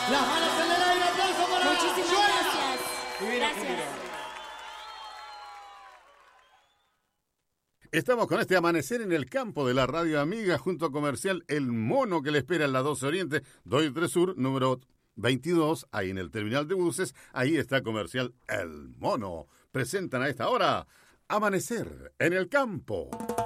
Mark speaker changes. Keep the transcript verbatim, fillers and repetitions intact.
Speaker 1: Las manos en el aire, aplauso para
Speaker 2: Muchísimas
Speaker 1: Joana.
Speaker 2: gracias. Gracias.
Speaker 3: Estamos con este amanecer en el campo de la radio amiga junto a Comercial El Mono que le espera en la doce Oriente, dos y tres Sur, número veintidós, ahí en el terminal de buses. Ahí está Comercial El Mono. Presentan a esta hora Amanecer en el campo.